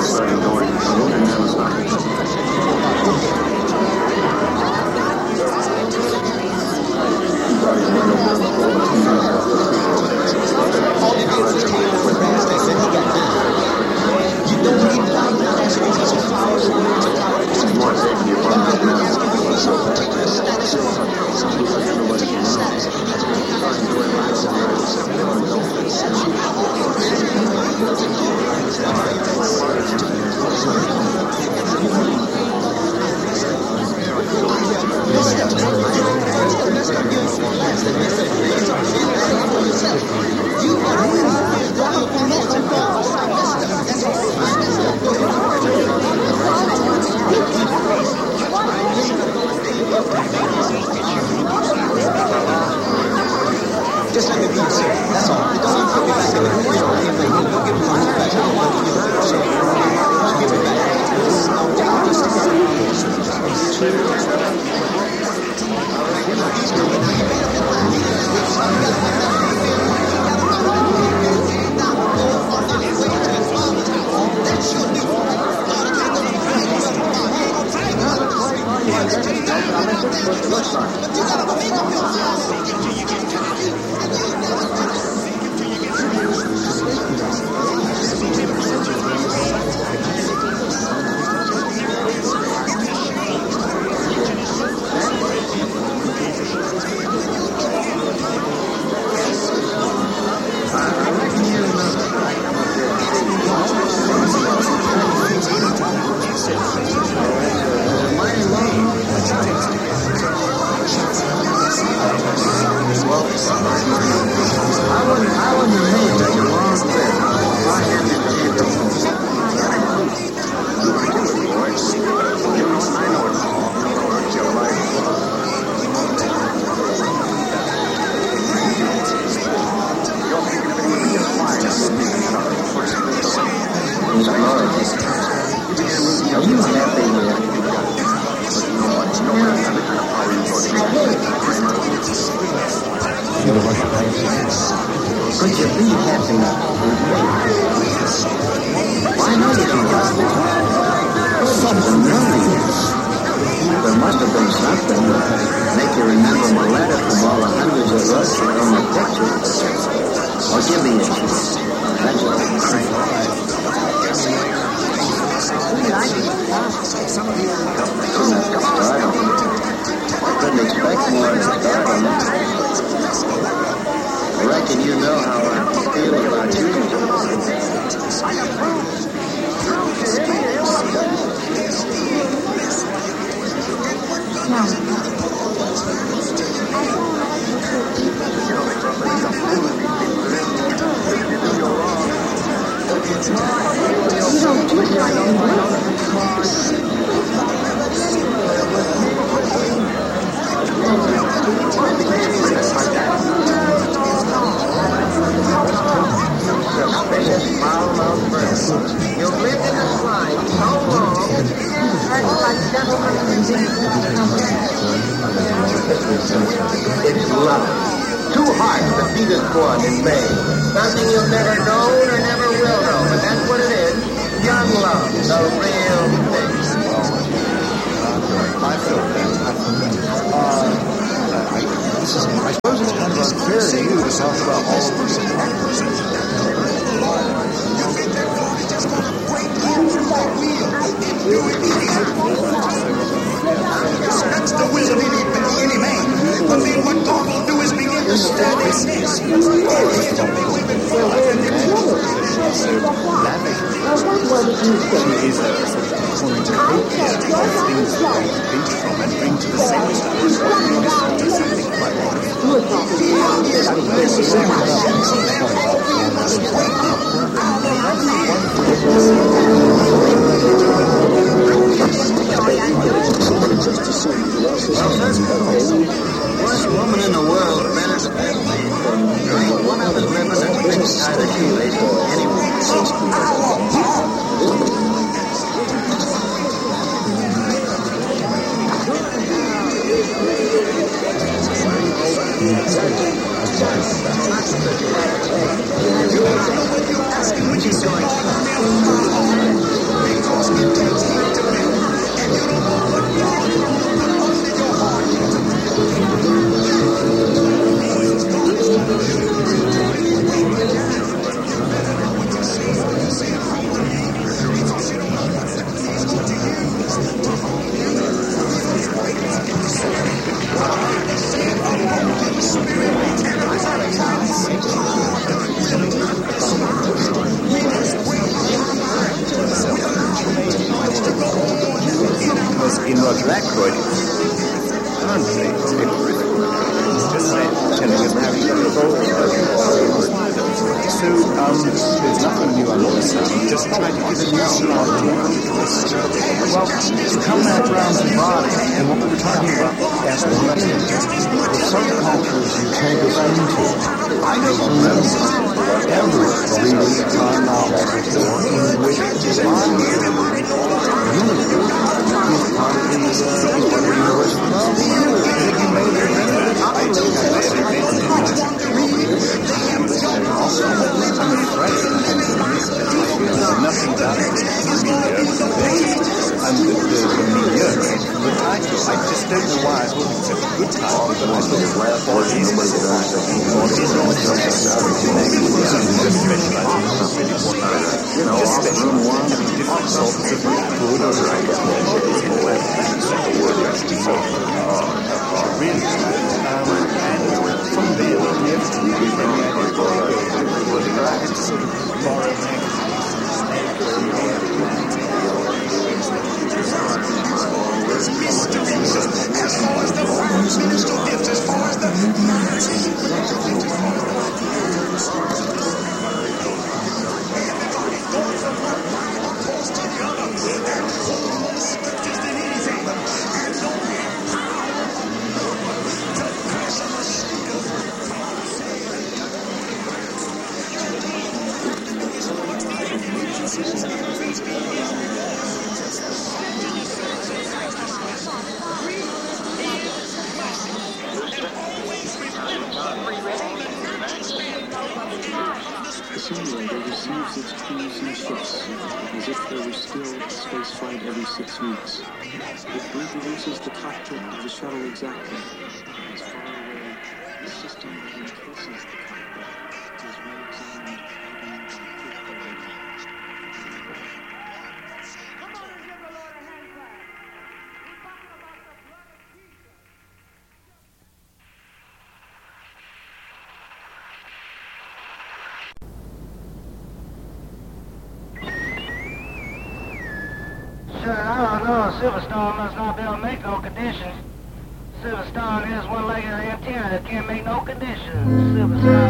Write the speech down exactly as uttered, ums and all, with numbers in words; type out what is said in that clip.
Asking which is going. Well, to come back around to the body, and what we were talking about as the subcultures you take us into, I don't remember ever reading a time novel before in which the body universe is part of the universe. I think you made it. I don't have also, I'm afraid nothing about it. And the, the, the media, the title, I just don't know why I thought it was such a good title, but I thought it was for his title, or his own just specializing in really one just specializing having different sorts of good or right is more really um, and from there yes, we bring that into sort of borrow as far as the fire's ministry gift, as far as the The simulator receives its crews and ships as if there were still a space flight every six weeks. It reproduces the cockpit of the shuttle exactly. As far away, the system that encases the cockpit is re-examined item by item. Sure, I don't know. Silverstar must not be able to make no conditions. Silverstar is one-legged antenna that can't make no conditions. Silverstar.